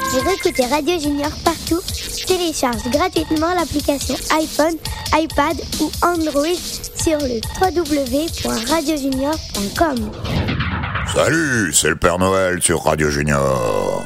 Pour écouter Radio Junior partout, télécharge gratuitement l'application iPhone, iPad ou Android sur le www.radiojunior.com. Salut, c'est le Père Noël sur Radio Junior.